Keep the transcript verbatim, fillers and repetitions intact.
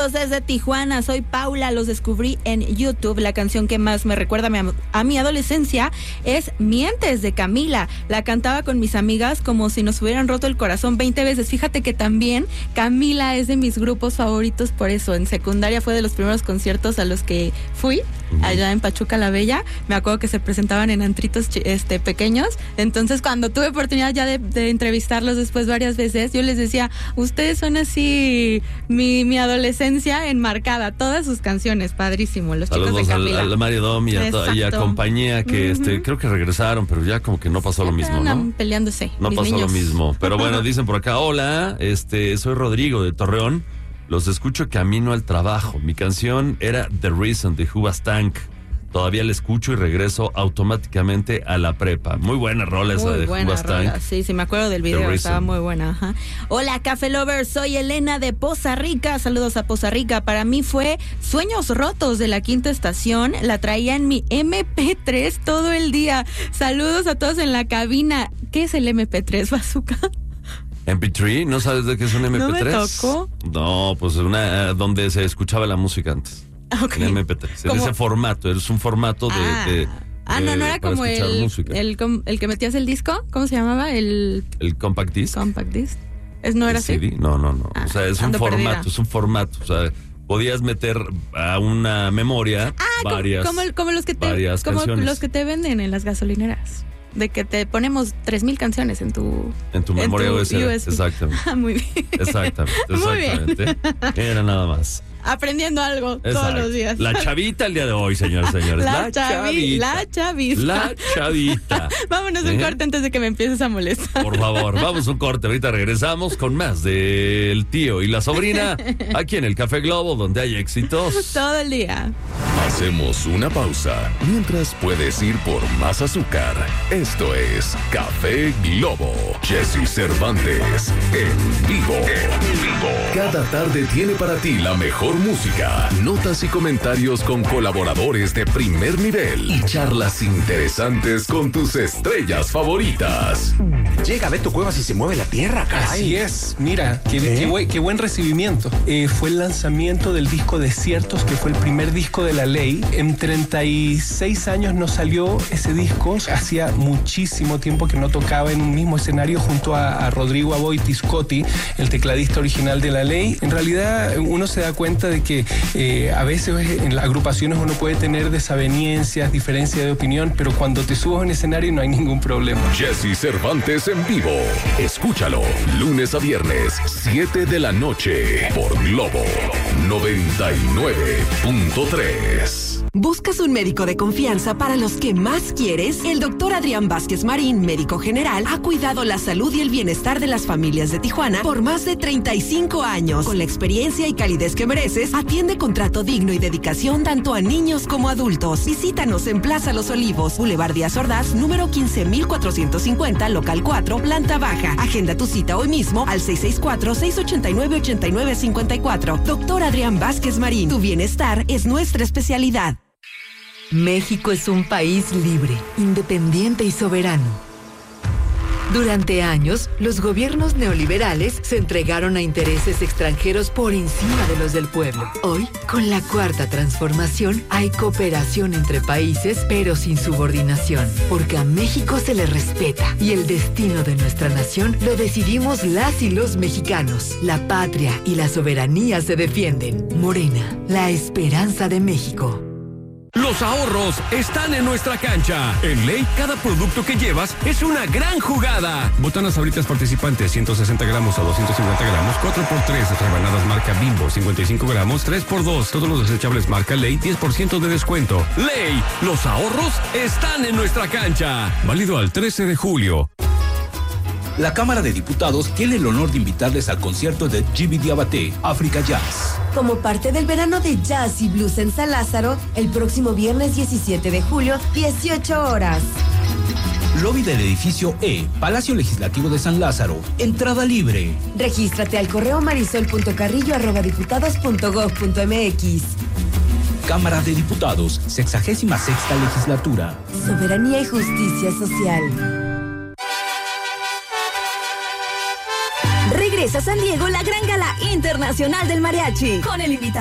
Desde Tijuana, soy Paula, los descubrí en YouTube. La canción que más me recuerda a mi, a mi adolescencia es Mientes de Camila. La cantaba con mis amigas como si nos hubieran roto el corazón veinte veces. Fíjate que también Camila es de mis grupos favoritos, por eso en secundaria fue de los primeros conciertos a los que fui, allá en Pachuca la Bella. Me acuerdo que se presentaban en antritos este, pequeños. Entonces cuando tuve oportunidad ya de, de entrevistarlos después varias veces, yo les decía, ustedes son así mi, mi adolescencia enmarcada, todas sus canciones, padrísimo, los Saludos chicos de Camila. a la María Dom y a, y a compañía que uh-huh. este creo que regresaron, pero ya como que no pasó lo mismo, ¿no? Peleándose. No pasó niños. Lo mismo, pero bueno, dicen por acá, hola, este, soy Rodrigo de Torreón, los escucho camino al trabajo, mi canción era The Reason de Hoobastank. Todavía la escucho y regreso automáticamente a la prepa. Muy buena rola esa de Hoobastank. Sí, sí, me acuerdo del video, estaba muy buena. Ajá. Hola, Café Lovers, soy Elena de Poza Rica. Saludos a Poza Rica. Para mí fue Sueños Rotos de la Quinta Estación. La traía en mi eme pe tres todo el día. Saludos a todos en la cabina. ¿Qué es el eme pe tres, Bazooka? eme pe tres, ¿no sabes de qué es un eme pe tres? ¿No me tocó? No, pues una donde se escuchaba la música antes. Okay. En eme pe tres, en ese formato, es un formato de... Ah, de, ah no, no era como el, el, el que metías el disco, ¿cómo se llamaba? El, el compact disc. Compact disc. ¿Es, ¿No era así? C D? No, no, no. Ah, o sea, es un formato, perdida. es un formato. O sea, podías meter a una memoria ah, varias como, como, como los que te como canciones. Los que te venden en las gasolineras. De que te ponemos tres mil canciones en tu... En tu memoria en tu U S B. U S B. Exactamente. Ah, muy bien. Exactamente, exactamente. Muy bien. Era nada más. Aprendiendo algo Exacto. todos los días. La chavita el día de hoy, señores, señores. La, la chavi, chavita. La chavita. La chavita. Vámonos ¿Eh? un corte antes de que me empieces a molestar. Por favor, vamos un corte. Ahorita regresamos con más del tío y la sobrina aquí en el Café Globo, donde hay éxitos. Todo el día. Hacemos una pausa mientras puedes ir por más azúcar. Esto es Café Globo. Jesse Cervantes en vivo. En vivo. Cada tarde tiene para ti la mejor música, notas y comentarios con colaboradores de primer nivel y charlas interesantes con tus estrellas favoritas. Llega Beto Cuevas y se mueve la tierra, caray. Así es, mira, qué, ¿Eh? qué, buen, qué buen recibimiento. Eh, fue el lanzamiento del disco Desiertos, que fue el primer disco de La Ley. En treinta y seis años no salió ese disco. Hacía muchísimo tiempo que no tocaba en un mismo escenario junto a, a Rodrigo Aboitis-Scotti, el tecladista original de La Ley. En realidad uno se da cuenta de que eh, a veces en las agrupaciones uno puede tener desavenencias, diferencias de opinión, pero cuando te subes a un escenario no hay ningún problema. Jesse Cervantes en vivo. Escúchalo lunes a viernes, siete de la noche, por Globo noventa y nueve punto tres. ¿Buscas un médico de confianza para los que más quieres? El doctor Adrián Vázquez Marín, médico general, ha cuidado la salud y el bienestar de las familias de Tijuana por más de treinta y cinco años. Con la experiencia y calidez que mereces, atiende con trato digno y dedicación tanto a niños como adultos. Visítanos en Plaza Los Olivos, Boulevard Díaz Ordaz, número quince mil cuatrocientos cincuenta, local cuatro, planta baja. Agenda tu cita hoy mismo al seis seis cuatro, seis ocho nueve, ocho nueve cinco cuatro. Doctor Adrián Vázquez Marín, tu bienestar es nuestra especialidad. México es un país libre, independiente y soberano. Durante años, los gobiernos neoliberales se entregaron a intereses extranjeros por encima de los del pueblo. Hoy, con la Cuarta Transformación, hay cooperación entre países, pero sin subordinación, porque a México se le respeta y el destino de nuestra nación lo decidimos las y los mexicanos. La patria y la soberanía se defienden. Morena, la esperanza de México. Los ahorros están en nuestra cancha. En Ley, cada producto que llevas es una gran jugada. Botanas Sabritas participantes, ciento sesenta gramos a doscientos cincuenta gramos, cuatro por tres. Rebanadas marca Bimbo, cincuenta y cinco gramos, tres por dos. Todos los desechables marca Ley, diez por ciento de descuento. Ley, los ahorros están en nuestra cancha. Válido al trece de julio. La Cámara de Diputados tiene el honor de invitarles al concierto de Djiby Diabaté, África Jazz. Como parte del verano de Jazz y Blues en San Lázaro, el próximo viernes diecisiete de julio, dieciocho horas. Lobby del edificio E, Palacio Legislativo de San Lázaro. Entrada libre. Regístrate al correo marisol punto carrillo arroba diputados punto gob punto mx. Cámara de Diputados, sexagésima sexta legislatura. Soberanía y justicia social. Regresa a San Diego la gran gala internacional del mariachi con el invitado